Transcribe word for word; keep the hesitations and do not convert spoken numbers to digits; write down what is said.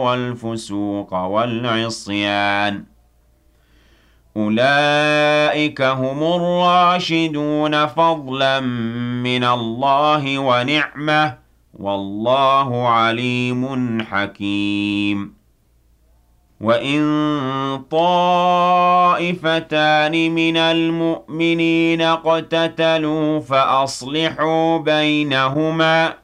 وَالْفُسُوقَ وَالْعِصْيَانَ أُولَئِكَ هُمُ الرَّاشِدُونَ فَضْلًا مِّنَ اللَّهِ وَنِعْمَةً ۚ وَاللَّهُ عَلِيمٌ حَكِيمٌ وَإِن طَائِفَتَانِ مِنَ الْمُؤْمِنِينَ اقْتَتَلُوا فَأَصْلِحُوا بَيْنَهُمَا ۖ